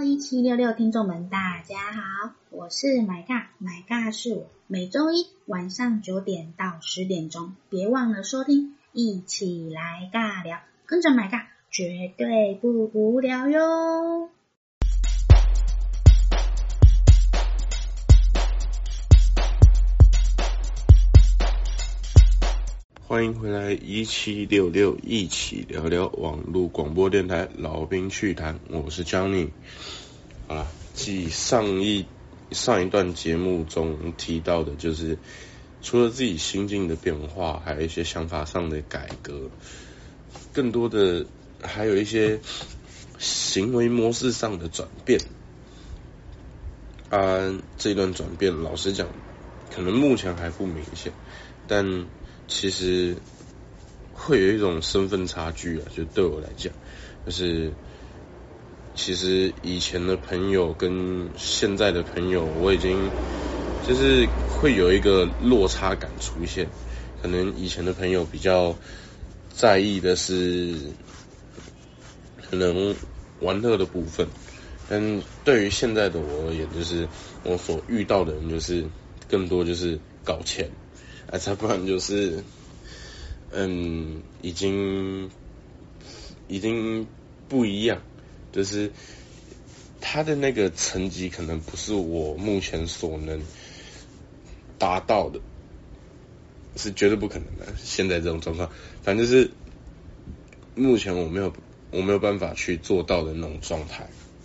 Hello， 1766听众们，大家好，我是买尬是我，每周一晚上9点到10点钟，别忘了收听，一起来尬聊，跟着买尬，绝对不无聊哟。 欢迎回来1766一起聊聊网络广播电台老兵趣谈，我是 Johnny。好啦，继上一段节目中提到的，就是除了自己心境的变化，还有一些想法上的改革，更多的还有一些行为模式上的转变。这一段转变，老实讲，可能目前还不明显，但其实会有一种身份差距啊，就对我来讲，就是其实以前的朋友跟现在的朋友，我已经就是会有一个落差感出现。可能以前的朋友比较在意的是可能玩乐的部分，但对于现在的我而言，就是我所遇到的人就是更多就是搞钱。再不然就是已经不一样，就是他的那个层级可能不是我目前所能达到的，是绝对不可能的。现在这种状况，反正就是目前我没有办法去做到的那种状态。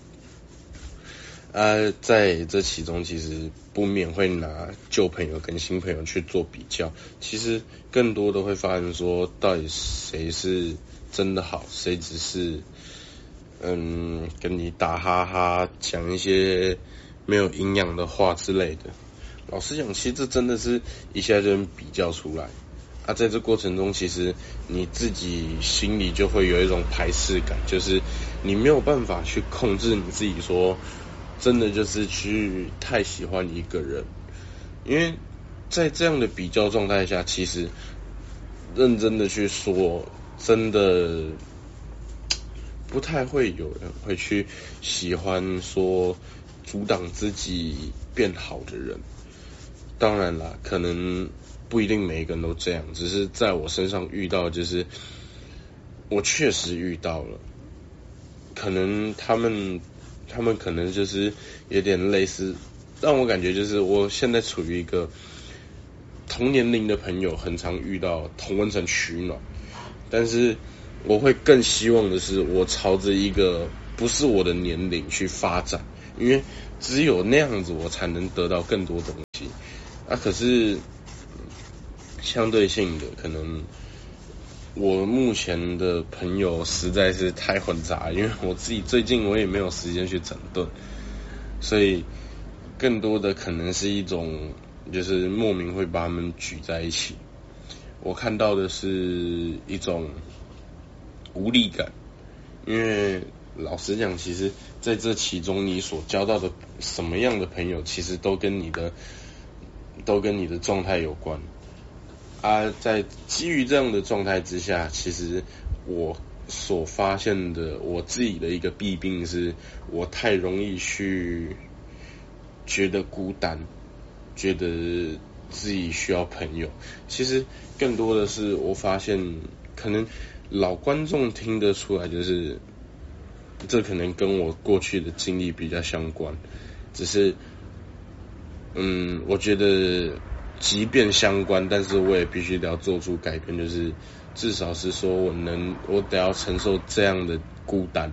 在这其中其实不免会拿旧朋友跟新朋友去做比较，其实更多的会发现说，到底谁是真的好，谁只是跟你打哈哈讲一些没有营养的话之类的。老实讲，其实这真的是一下就能比较出来。在这过程中，其实你自己心里就会有一种排斥感，就是你没有办法去控制你自己说真的就是去太喜欢一个人，因为在这样的比较状态下，其实认真的去说，真的不太会有人会去喜欢说阻挡自己变好的人。当然啦，可能不一定每一个人都这样，只是在我身上遇到，就是我确实遇到了，可能他们可能就是有点类似，让我感觉就是我现在处于一个同年龄的朋友很常遇到同温层取暖，但是我会更希望的是我朝着一个不是我的年龄去发展，因为只有那样子我才能得到更多东西。可是相对性的，可能我目前的朋友实在是太混杂，因为我自己最近我也没有时间去整顿，所以更多的可能是一种就是莫名会把他们聚在一起。我看到的是一种无力感，因为老实讲，其实在这其中你所交到的什么样的朋友，其实都跟你的状态有关。在基于这样的状态之下，其实我所发现的我自己的一个弊病是，我太容易去觉得孤单，觉得自己需要朋友。其实更多的是我发现，可能老观众听得出来，就是这可能跟我过去的经历比较相关，只是我觉得即便相关，但是我也必须得要做出改变，就是至少是说我得要承受这样的孤单。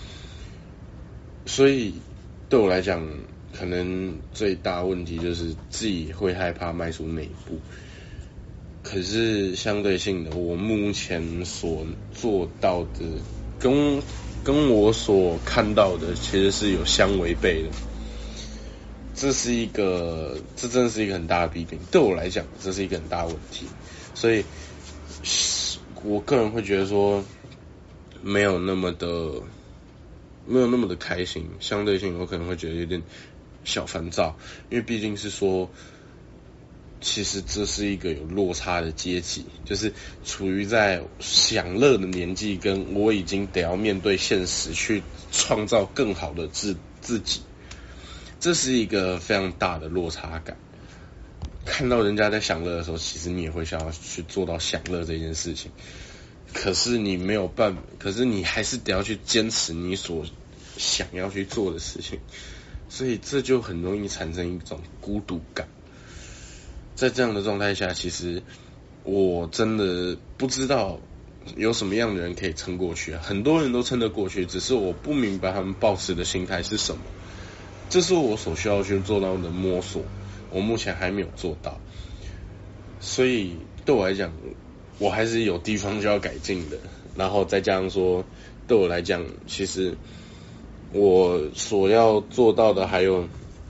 所以对我来讲，可能最大问题就是自己会害怕迈出那一步。可是相对性的，我目前所做到的跟我所看到的其实是有相违背的。这真的是一个很大的弊病，对我来讲，这是一个很大的问题，所以我个人会觉得说，没有那么的开心，相对性我可能会觉得有点小烦躁，因为毕竟是说，其实这是一个有落差的阶级，就是处于在享乐的年纪，跟我已经得要面对现实，去创造更好的自己，这是一个非常大的落差感。看到人家在享乐的时候，其实你也会想要去做到享乐这件事情，可是你没有办法，可是你还是得要去坚持你所想要去做的事情，所以这就很容易产生一种孤独感。在这样的状态下，其实我真的不知道有什么样的人可以撑过去啊。很多人都撑得过去，只是我不明白他们抱持的心态是什么。这是我所需要去做到的摸索，我目前还没有做到，所以对我来讲，我还是有地方需要改进的。然后再加上说，对我来讲，其实我所要做到的还有，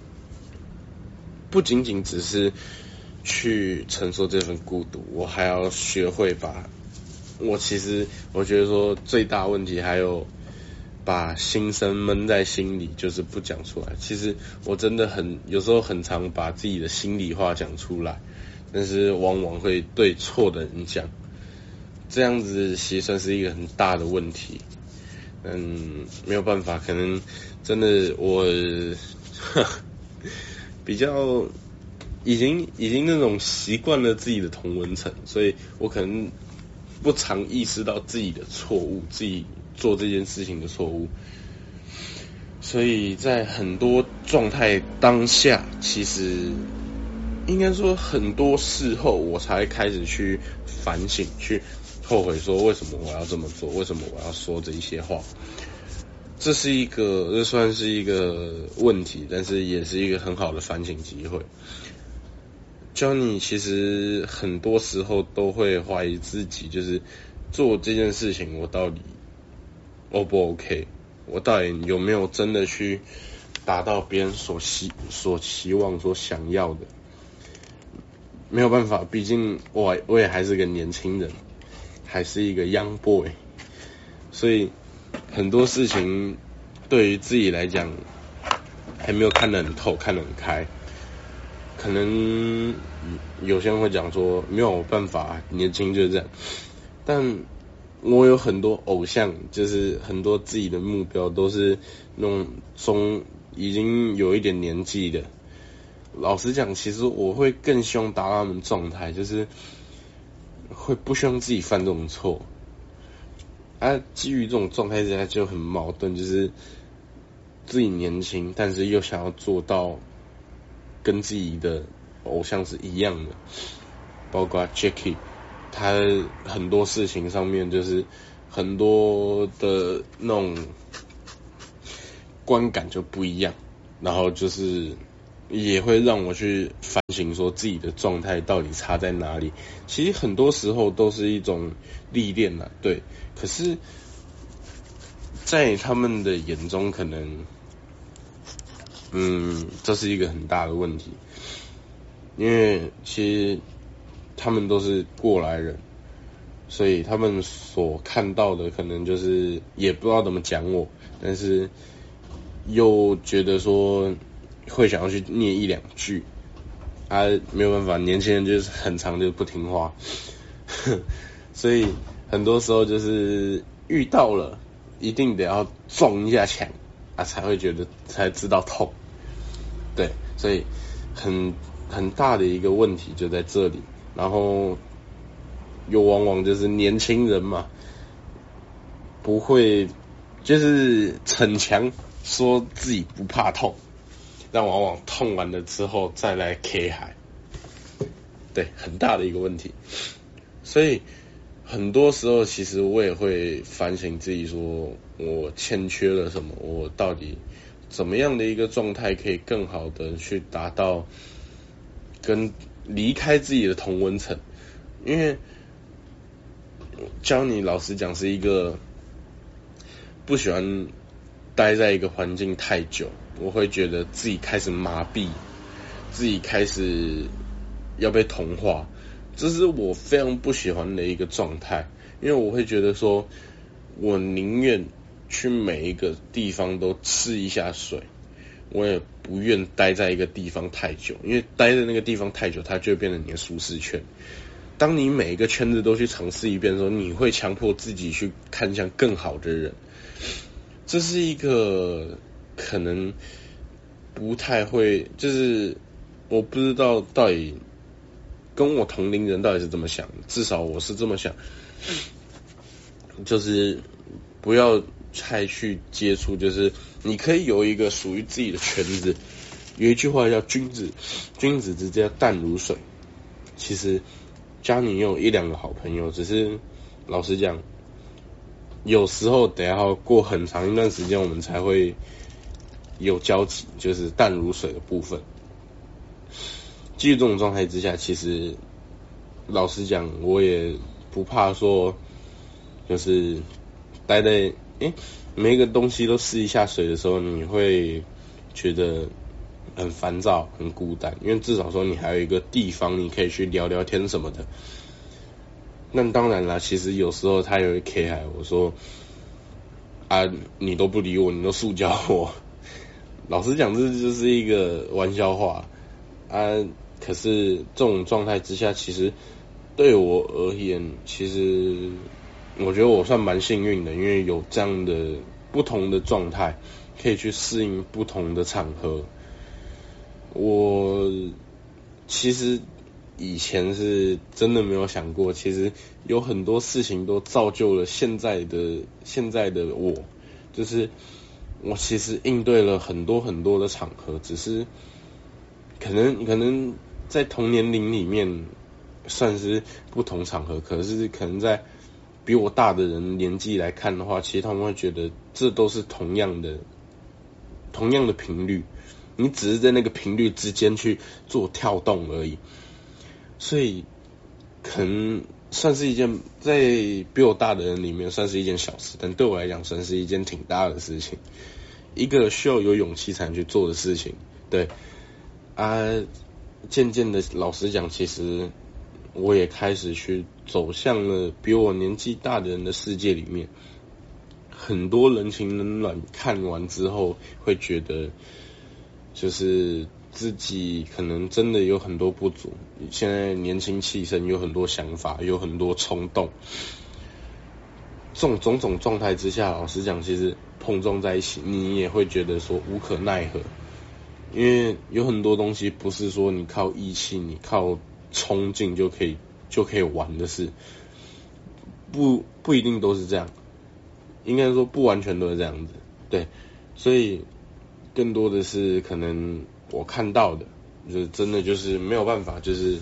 不仅仅只是去承受这份孤独，我还要学会我觉得说最大问题还有把心声闷在心里，就是不讲出来。其实我真的有时候很常把自己的心里话讲出来，但是往往会对错的人讲，这样子其实算是一个很大的问题。没有办法，可能真的我比较已经那种习惯了自己的同温层，所以我可能不常意识到自己的错误，自己做这件事情的错误，所以在很多状态当下，其实应该说很多事后我才开始去反省，去后悔说为什么我要这么做，为什么我要说这一些话。这算是一个问题，但是也是一个很好的反省机会。教你其实很多时候都会怀疑自己，就是做这件事情我到底 O 不 OK， 我到底有没有真的去达到别人所期望所想要的。没有办法，毕竟我也还是个年轻人，还是一个 young boy， 所以很多事情对于自己来讲还没有看得很透，看得很开。可能有些人会讲说没有办法，年轻就是这样，但我有很多偶像，就是很多自己的目标都是那种已经有一点年纪的。老实讲，其实我会更希望达到他们状态，就是会不希望自己犯这种错。基于这种状态之下就很矛盾，就是自己年轻，但是又想要做到跟自己的偶像是一样的，包括 Jackie， 他很多事情上面就是很多的那种观感就不一样，然后就是也会让我去反省说自己的状态到底差在哪里。其实很多时候都是一种历练啦，对。可是，在他们的眼中，可能，这是一个很大的问题，因为其实他们都是过来人，所以他们所看到的可能就是也不知道怎么讲我，但是又觉得说会想要去念一两句，没有办法，年轻人就是很常就不听话，所以很多时候就是遇到了，一定得要撞一下墙才会觉得才知道痛，对，所以很大的一个问题就在这里，然后又往往就是年轻人嘛，不会就是逞强说自己不怕痛，但往往痛完了之后再来 K 海，对，很大的一个问题。所以很多时候其实我也会反省自己，说我欠缺了什么，我到底怎么样的一个状态可以更好的去达到跟离开自己的同温层。因为教你老实讲是一个不喜欢待在一个环境太久，我会觉得自己开始麻痹，自己开始要被同化，这是我非常不喜欢的一个状态。因为我会觉得说我宁愿去每一个地方都吃一下水，我也不愿待在一个地方太久，因为待在那个地方太久，它就会变成你的舒适圈。当你每一个圈子都去尝试一遍的时候，你会强迫自己去看向更好的人，这是一个可能不太会，就是我不知道到底跟我同龄人到底是怎么想，至少我是这么想，就是不要太去接触，就是你可以有一个属于自己的圈子。有一句话叫君子之交淡如水。其实家里有一两个好朋友，只是老实讲，有时候得要过很长一段时间我们才会有交集，就是淡如水的部分。基于这种状态之下，其实老实讲我也不怕说就是待在每一个东西都试一下水的时候，你会觉得很烦躁很孤单，因为至少说你还有一个地方你可以去聊聊天什么的。那当然啦，其实有时候他也会 K 海我说你都不理我，你都塑胶我。老实讲这就是一个玩笑话可是这种状态之下，其实对我而言，其实我觉得我算蛮幸运的，因为有这样的不同的状态可以去适应不同的场合。我其实以前是真的没有想过，其实有很多事情都造就了现在的我，就是我其实应对了很多很多的场合，只是可能在同年龄里面算是不同场合，可是可能在比我大的人年纪来看的话，其实他们会觉得这都是同样的频率，你只是在那个频率之间去做跳动而已。所以可能算是一件在比我大的人里面算是一件小事，但对我来讲算是一件挺大的事情，一个需要有勇气才能去做的事情。对渐渐的老实讲，其实我也开始去走向了比我年纪大的人的世界里面。很多人情冷暖看完之后会觉得就是自己可能真的有很多不足，现在年轻气盛，有很多想法，有很多冲动，这种种种状态之下，老实讲其实碰撞在一起，你也会觉得说无可奈何。因为有很多东西不是说你靠义气，你靠冲劲就可以玩的事，不一定都是这样，应该说不完全都是这样子。对，所以更多的是可能我看到的就是真的就是没有办法，就是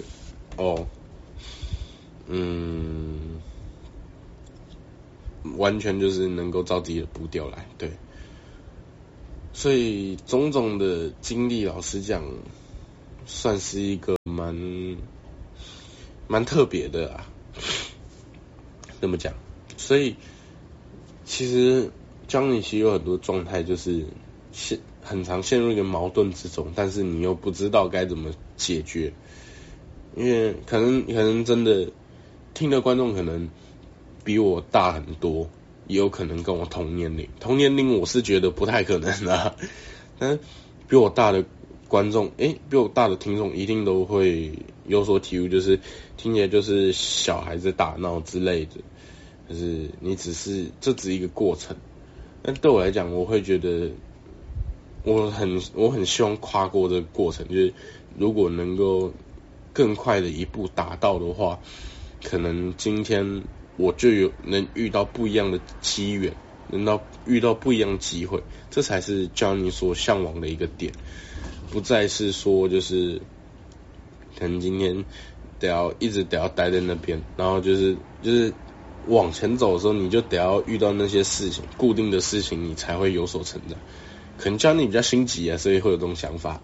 完全就是能够照自己的步调来。对，所以种种的经历老实讲算是一个蛮特别的这么讲。所以其实Johnny其实有很多状态就是很常陷入一个矛盾之中，但是你又不知道该怎么解决。因为可能真的听的观众可能比我大很多，也有可能跟我同年龄我是觉得不太可能但是比我大的观众比我大的听众一定都会有所体悟，就是听起来就是小孩子打闹之类的，就是这只是一个过程。但对我来讲，我会觉得我很希望跨过这个过程，就是如果能够更快的一步达到的话，可能今天我就能遇到不一样的机缘，遇到不一样的机会，这才是Johnny所向往的一个点，不再是说就是可能今天一直得要待在那边，然后就是往前走的时候，你就得要遇到那些事情，固定的事情，你才会有所成长。可能Johnny比较心急所以会有这种想法。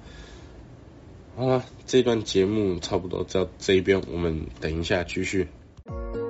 好了，这段节目差不多到这一边，我们等一下继续。